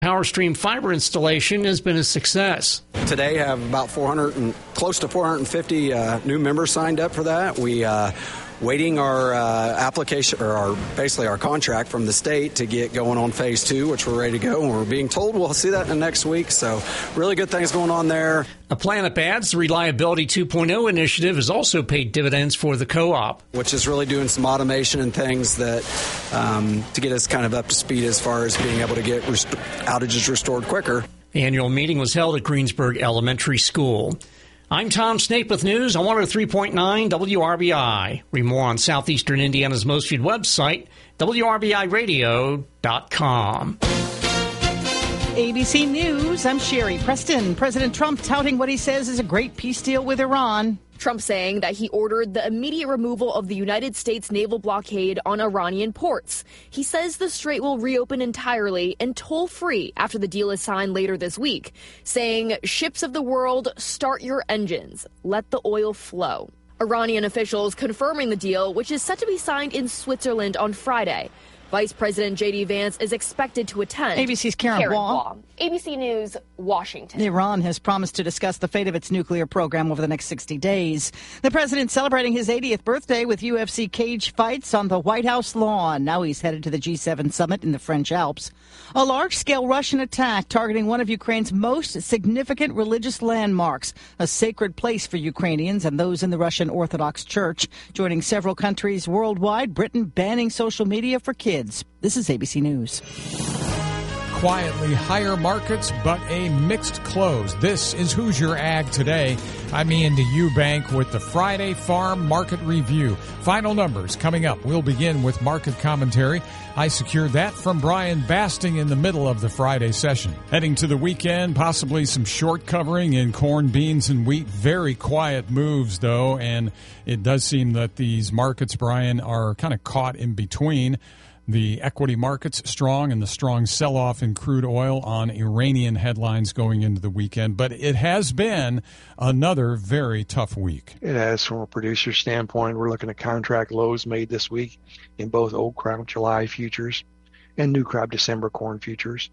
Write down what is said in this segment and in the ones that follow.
PowerStream fiber installation has been a success. Today, I have about close to 450 new members signed up for that. We waiting our application, or basically our contract from the state to get going on phase 2, which we're ready to go. And we're being told we'll see that in the next week. So really good things going on there. A plan that adds the Reliability 2.0 initiative has also paid dividends for the co-op, which is really doing some automation and things that to get us kind of up to speed as far as being able to get outages restored quicker. The annual meeting was held at Greensburg Elementary School. I'm Tom Snape with news on 103.9 WRBI. Read more on Southeastern Indiana's most viewed website, WRBIRadio.com. ABC News, I'm Sherry Preston. President Trump touting what he says is a great peace deal with Iran. Trump saying that he ordered the immediate removal of the United States naval blockade on Iranian ports. He says the strait will reopen entirely and toll-free after the deal is signed later this week, saying, ships of the world, start your engines. Let the oil flow. Iranian officials confirming the deal, which is set to be signed in Switzerland on Friday. Vice President J.D. Vance is expected to attend. ABC's Karen Wong. ABC News, Washington. Iran has promised to discuss the fate of its nuclear program over the next 60 days. The president celebrating his 80th birthday with UFC cage fights on the White House lawn. Now he's headed to the G7 summit in the French Alps. A large-scale Russian attack targeting one of Ukraine's most significant religious landmarks, a sacred place for Ukrainians and those in the Russian Orthodox Church, joining several countries worldwide, Britain banning social media for kids. This is ABC News. Quietly higher markets, but a mixed close. This is Hoosier Ag Today. I'm Ian Eubank with the Friday Farm Market Review. Final numbers coming up. We'll begin with market commentary. I secured that from Brian Basting in the middle of the Friday session. Heading to the weekend, possibly some short covering in corn, beans, and wheat. Very quiet moves, though, and it does seem that these markets, Brian, are kind of caught in between. The equity markets strong and the strong sell-off in crude oil on Iranian headlines going into the weekend. But it has been another very tough week. It has. From a producer standpoint, we're looking at contract lows made this week in both old crop July futures and new crop December corn futures.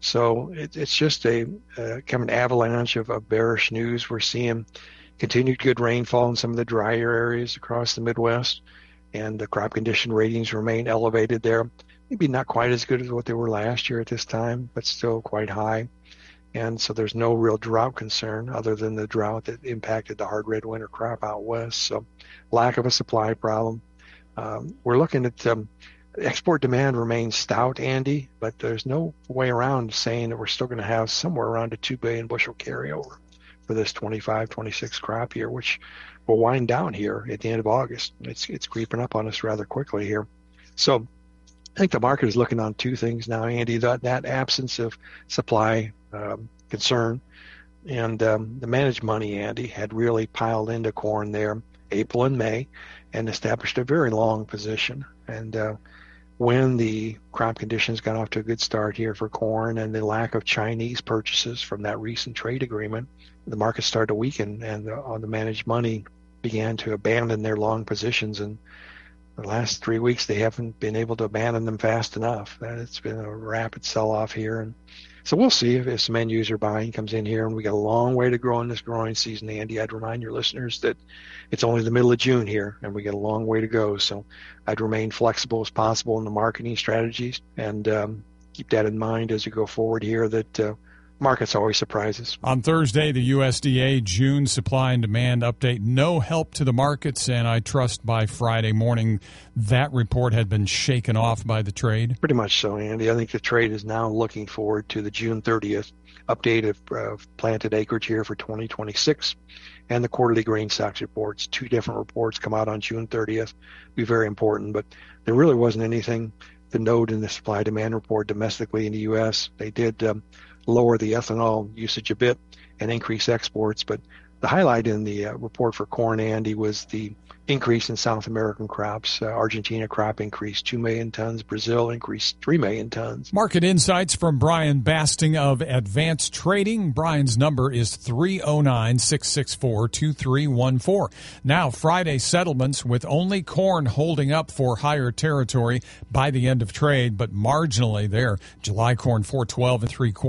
So it's just a kind of an avalanche of bearish news. We're seeing continued good rainfall in some of the drier areas across the Midwest. And the crop condition ratings remain elevated there. Maybe not quite as good as what they were last year at this time, but still quite high. And so there's no real drought concern other than the drought that impacted the hard red winter crop out west. So lack of a supply problem. We're looking at export demand remains stout, Andy, but there's no way around saying that we're still going to have somewhere around a 2 billion bushel carryover for this 25-26 crop year, which will wind down here at the end of August. It's creeping up on us rather quickly here. So I think the market is looking on two things now, Andy, that absence of supply concern and the managed money, Andy, had really piled into corn there April and May and established a very long position. And when the crop conditions got off to a good start here for corn and the lack of Chinese purchases from that recent trade agreement, the market started to weaken and the managed money began to abandon their long positions. And the last 3 weeks, they haven't been able to abandon them fast enough. It's been a rapid sell-off here. And so we'll see if some end user buying comes in here. And we got a long way to grow in this growing season, Andy. I'd remind your listeners that it's only the middle of June here, and we got a long way to go. So I'd remain flexible as possible in the marketing strategies and keep that in mind as you go forward here, that markets always surprises. On Thursday, the USDA June supply and demand update, no help to the markets, and I trust by Friday morning that report had been shaken off by the trade? Pretty much so, Andy. I think the trade is now looking forward to the June 30th update of planted acreage here for 2026 and the quarterly grain stocks reports. Two different reports come out on June 30th. Be very important, but there really wasn't anything to note in the supply demand report domestically in the U.S. They did lower the ethanol usage a bit and increase exports, but The highlight in the report for corn, Andy, was the increase in South American crops. Argentina crop increased 2 million tons. Brazil increased 3 million tons. Market insights from Brian Basting of Advanced Trading. Brian's number is 309-664-2314. Now, Friday settlements with only corn holding up for higher territory by the end of trade, but marginally there. July corn 412 and 3/4.